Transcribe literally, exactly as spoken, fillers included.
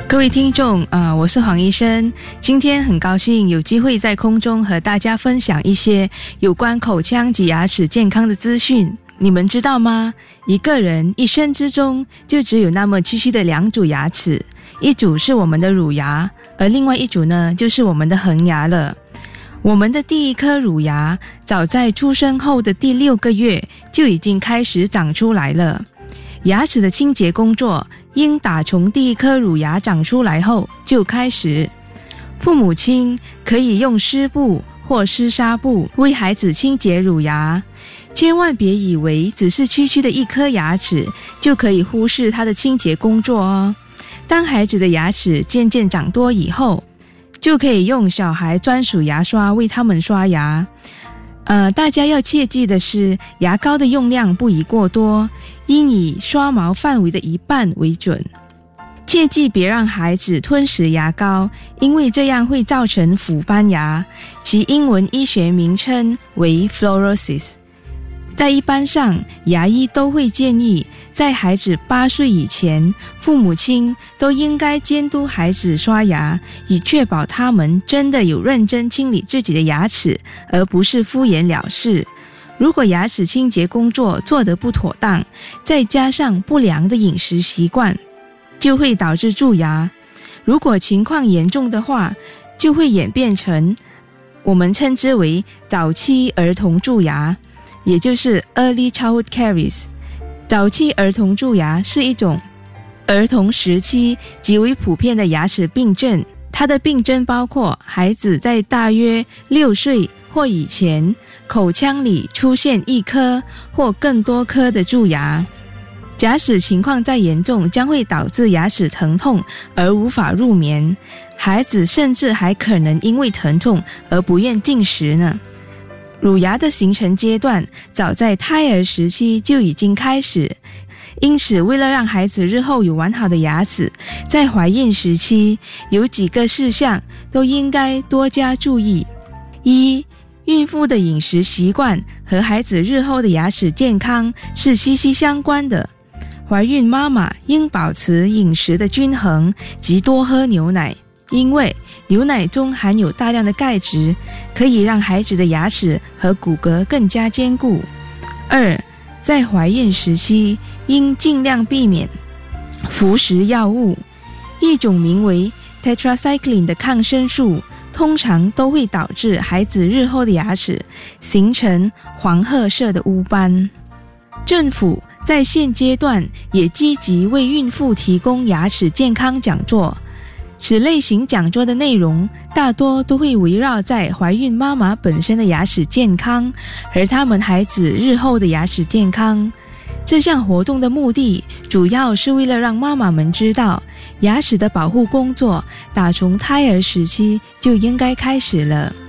各位听众，呃，我是黄医生。今天很高兴有机会在空中和大家分享一些有关口腔及牙齿健康的资讯。你们知道吗？一个人一生之中就只有那么区区的两组牙齿，一组是我们的乳牙，而另外一组呢，就是我们的恒牙了。我们的第一颗乳牙早在出生后的第六个月就已经开始长出来了。牙齿的清洁工作应打从第一颗乳牙长出来后就开始。父母亲可以用湿布或湿纱布为孩子清洁乳牙，千万别以为只是区区的一颗牙齿就可以忽视它的清洁工作哦。当孩子的牙齿渐渐长多以后，就可以用小孩专属牙刷为他们刷牙。呃，大家要切记的是，牙膏的用量不宜过多，应以刷毛范围的一半为准。切记别让孩子吞食牙膏，因为这样会造成腐斑牙，其英文医学名称为 fluorosis。在一般上，牙医都会建议在孩子八岁以前，父母亲都应该监督孩子刷牙，以确保他们真的有认真清理自己的牙齿，而不是敷衍了事。如果牙齿清洁工作做得不妥当，再加上不良的饮食习惯，就会导致蛀牙。如果情况严重的话，就会演变成我们称之为早期儿童蛀牙，也就是 early childhood caries。 早期儿童蛀牙是一种儿童时期极为普遍的牙齿病症，它的病症包括孩子在大约六岁或以前，口腔里出现一颗或更多颗的蛀牙。假使情况再严重，将会导致牙齿疼痛而无法入眠，孩子甚至还可能因为疼痛而不愿进食呢。乳牙的形成阶段早在胎儿时期就已经开始，因此为了让孩子日后有完好的牙齿，在怀孕时期有几个事项都应该多加注意。一、孕妇的饮食习惯和孩子日后的牙齿健康是息息相关的。怀孕妈妈应保持饮食的均衡及多喝牛奶，因为牛奶中含有大量的钙质，可以让孩子的牙齿和骨骼更加坚固。二、在怀孕时期应尽量避免服食药物，一种名为 tetracycline 的抗生素通常都会导致孩子日后的牙齿形成黄褐色的污斑。政府在现阶段也积极为孕妇提供牙齿健康讲座，此类型讲座的内容大多都会围绕在怀孕妈妈本身的牙齿健康，而他们孩子日后的牙齿健康。这项活动的目的主要是为了让妈妈们知道，牙齿的保护工作打从胎儿时期就应该开始了。